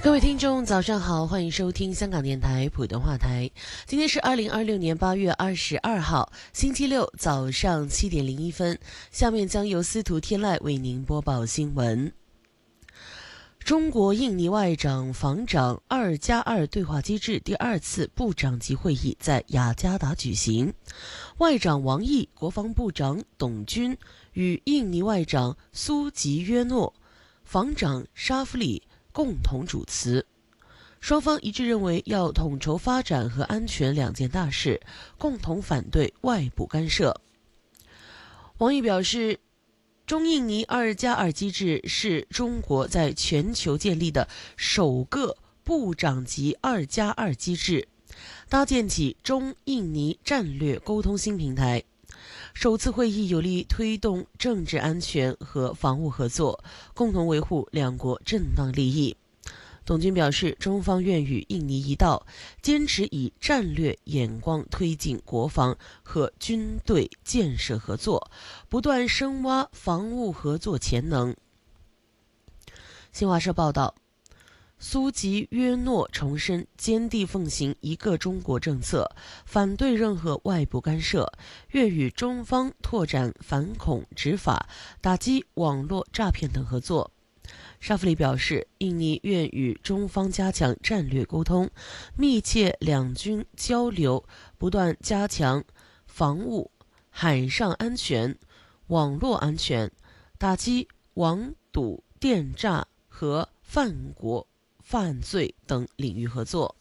各位听众早上好，欢迎收听香港电台普通话台。今天是2026年8月22号星期六早上7点01分，下面将由司徒天籁为您播报新闻。中国印尼外长防长2+2对话机制第二次部长级会议在雅加达举行，外长王毅、国防部长董军与印尼外长苏吉约诺、防长沙夫里共同主持，双方一致认为要统筹发展和安全两件大事，共同反对外部干涉。王毅表示，中印尼2+2机制是中国在全球建立的首个部长级2+2机制，搭建起中印尼战略沟通新平台。首次会议有力推动政治安全和防务合作，共同维护两国正当利益。董军表示，中方愿与印尼一道，坚持以战略眼光推进国防和军队建设合作，不断深挖防务合作潜能。新华社报道，苏吉约诺重申坚定奉行一个中国政策，反对任何外部干涉，愿与中方拓展反恐执法、打击网络诈骗等合作。沙夫里表示，印尼愿与中方加强战略沟通，密切两军交流，不断加强防务、海上安全、网络安全，打击网赌、电诈和犯罪等领域合作。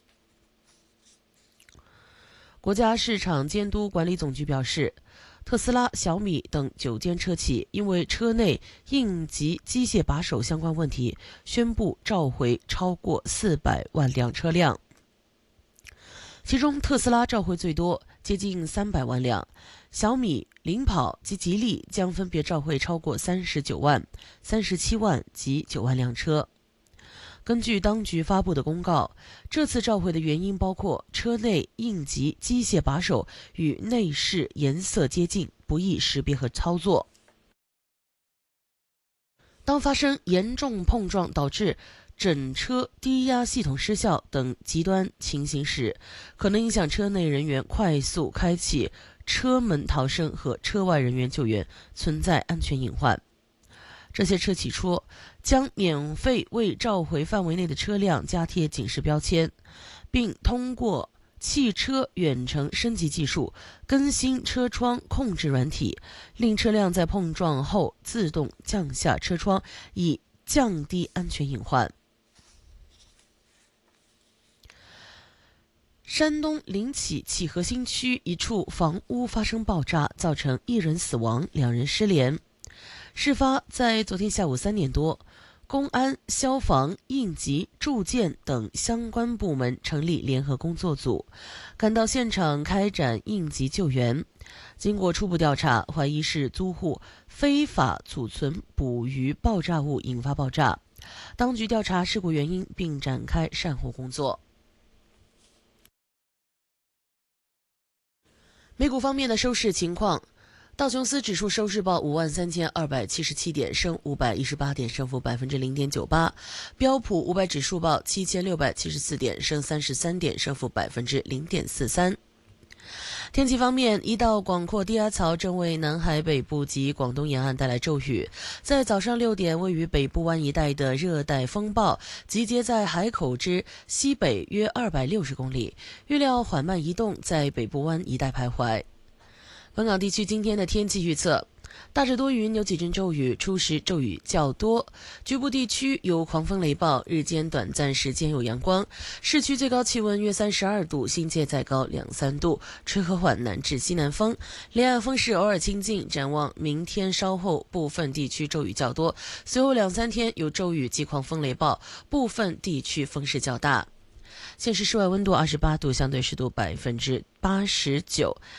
国家市场监督管理总局表示，特斯拉、小米等9间车企因为车内应急机械把手相关问题，宣布召回超过400万辆车辆。其中特斯拉召回最多，接近300万辆，小米、领跑及吉利将分别召回超过39万、37万及9万辆车。根据当局发布的公告，这次召回的原因包括车内应急机械把手与内饰颜色接近，不易识别和操作。当发生严重碰撞导致整车低压系统失效等极端情形时，可能影响车内人员快速开启车门逃生和车外人员救援，存在安全隐患。这些车企说，将免费为召回范围内的车辆加贴警示标签，并通过汽车远程升级技术更新车窗控制软体，令车辆在碰撞后自动降下车窗，以降低安全隐患。山东临沂启河新区一处房屋发生爆炸，造成1人死亡，2人失联。事发在昨天下午3点多，公安、消防、应急、住建等相关部门成立联合工作组，赶到现场开展应急救援。经过初步调查，怀疑是租户非法储存捕鱼爆炸物引发爆炸。当局调查事故原因，并展开善后工作。美股方面的收市情况，道琼斯指数收市报53277点，升518点，升幅0.98%。标普500指数报7674点，升33点，升幅0.43%。天气方面，一道广阔低压槽正为南海北部及广东沿岸带来骤雨。在早上6点，位于北部湾一带的热带风暴集结在海口之西北约260公里，预料缓慢移动，在北部湾一带徘徊。本港地区今天的天气预测，大致多云，有几阵骤雨，初时骤雨较多，局部地区有狂风雷暴，日间短暂时间有阳光。市区最高气温约32度，新界再高2-3度，吹和缓南至西南风，离岸风势偶尔清劲。展望明天稍后部分地区骤雨较多，随后2-3天有骤雨及狂风雷暴，部分地区风势较大。现时室外温度28度，相对湿度89%。